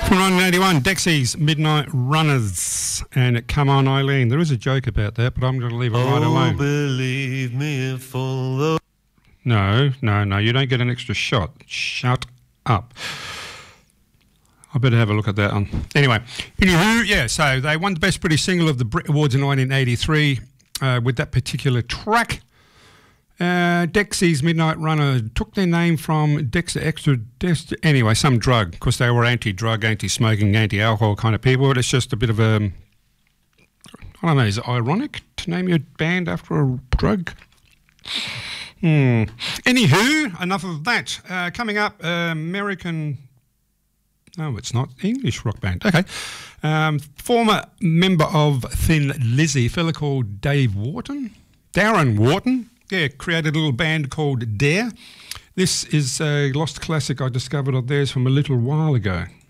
From 1981, Dexys, Midnight Runners, and Come On Eileen. There is a joke about that, but I'm going to leave it right alone. Believe me, if all No, you don't get an extra shot. Shut up. I better have a look at that one. Anyway, so they won the Best British Single of the Brit Awards in 1983 with that particular track. Dexys Midnight Runner took their name from anyway, some drug, because they were anti-drug, anti-smoking, anti-alcohol kind of people. It's just a bit of a, I don't know, is it ironic to name your band after a drug? Anywho, enough of that. Coming up, American... No, it's not. English rock band. Okay. Former member of Thin Lizzy, a fella called Darren Wharton. Yeah, created a little band called Dare. This is a lost classic I discovered of theirs from a little while ago.